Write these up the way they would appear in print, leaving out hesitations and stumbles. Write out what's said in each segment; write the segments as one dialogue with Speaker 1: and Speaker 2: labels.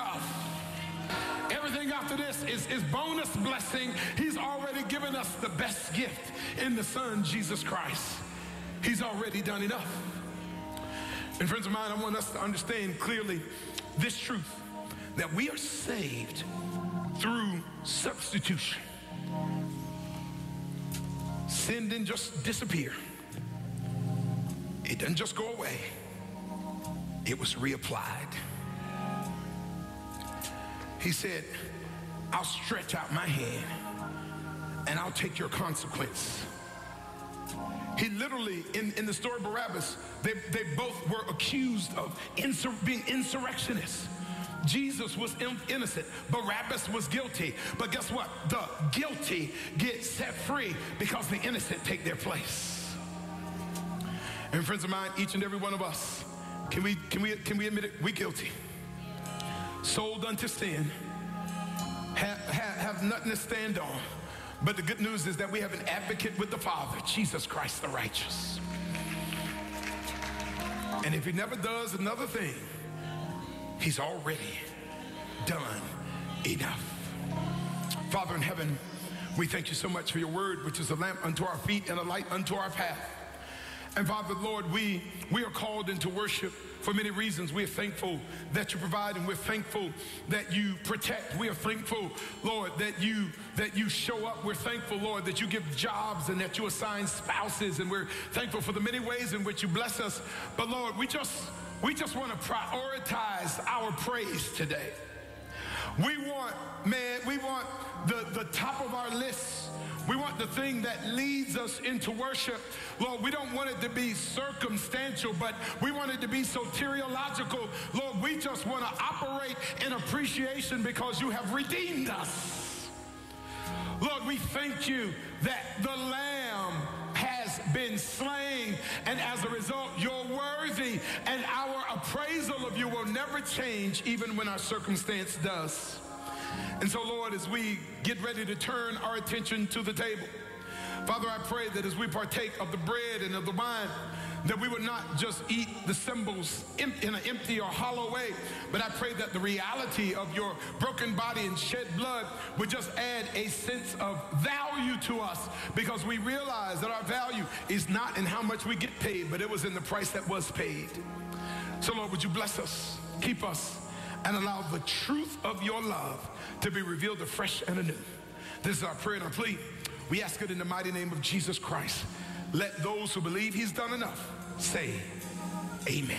Speaker 1: enough. Everything after this is bonus blessing. He's already given us the best gift in the Son, Jesus Christ. He's already done enough. And friends of mine, I want us to understand clearly this truth, that we are saved through substitution. Sin didn't just disappear. It didn't just go away. It was reapplied. He said, I'll stretch out my hand and I'll take your consequence. He literally, in the story of Barabbas, they both were accused of being insurrectionists. Jesus was innocent. Barabbas was guilty. But guess what? The guilty get set free because the innocent take their place. And friends of mine, each and every one of us, can we admit it? We're guilty. Sold unto sin, have nothing to stand on. But the good news is that we have an advocate with the Father, Jesus Christ the righteous. And if he never does another thing, he's already done enough. Father in heaven, we thank you so much for your word, which is a lamp unto our feet and a light unto our path. And Father, Lord, we are called into worship for many reasons. We are thankful that you provide, and we're thankful that you protect. We are thankful, Lord, that you show up. We're thankful, Lord, that you give jobs and that you assign spouses, and we're thankful for the many ways in which you bless us. But Lord, we just want to prioritize our praise today. We want the top of our list. We want the thing that leads us into worship. Lord, we don't want it to be circumstantial, but we want it to be soteriological. Lord, we just want to operate in appreciation because you have redeemed us. Lord, we thank you that the Lamb has been slain, and as a result, you're worthy, and our appraisal of you will never change even when our circumstance does. And so, Lord, as we get ready to turn our attention to the table, Father, I pray that as we partake of the bread and of the wine, that we would not just eat the symbols in an empty or hollow way, but I pray that the reality of your broken body and shed blood would just add a sense of value to us, because we realize that our value is not in how much we get paid, but it was in the price that was paid. So, Lord, would you bless us, keep us, and allow the truth of your love to be revealed afresh and anew. This is our prayer and our plea. We ask it in the mighty name of Jesus Christ. Let those who believe he's done enough say amen.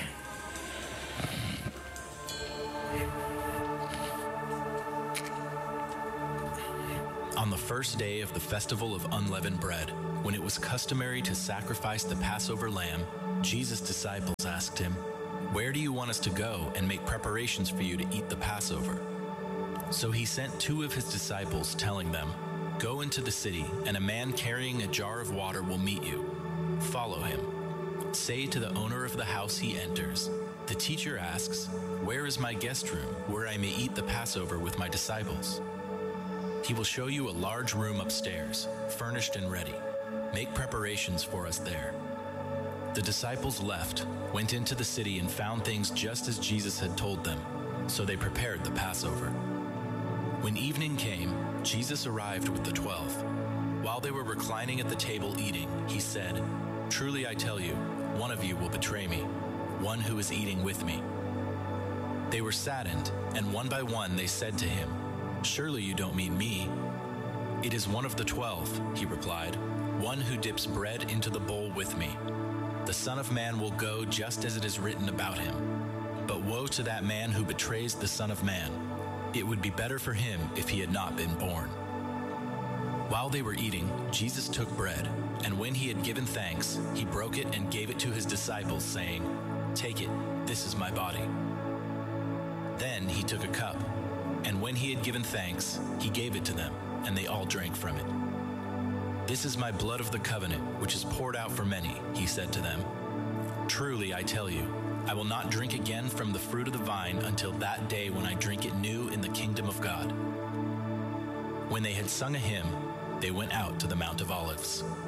Speaker 2: On the first day of the festival of unleavened bread, when it was customary to sacrifice the Passover lamb, Jesus' disciples asked him, "Where do you want us to go and make preparations for you to eat the Passover?" So he sent 2 of his disciples, telling them, "Go into the city, and a man carrying a jar of water will meet you. Follow him. Say to the owner of the house he enters, 'The teacher asks, where is my guest room where I may eat the Passover with my disciples?' He will show you a large room upstairs, furnished and ready. Make preparations for us there." The disciples left, went into the city, and found things just as Jesus had told them. So they prepared the Passover. When evening came, Jesus arrived with the 12. While they were reclining at the table eating, he said, "Truly I tell you, one of you will betray me, one who is eating with me." They were saddened, and one by one they said to him, "Surely you don't mean me?" "It is one of the 12, he replied, "one who dips bread into the bowl with me. The Son of Man will go just as it is written about him. But woe to that man who betrays the Son of Man. It would be better for him if he had not been born." While they were eating, Jesus took bread, and when he had given thanks, he broke it and gave it to his disciples, saying, "Take it, this is my body." Then he took a cup, and when he had given thanks, he gave it to them, and they all drank from it. "This is my blood of the covenant, which is poured out for many," he said to them. "Truly I tell you, I will not drink again from the fruit of the vine until that day when I drink it new in the kingdom of God." When they had sung a hymn, they went out to the Mount of Olives.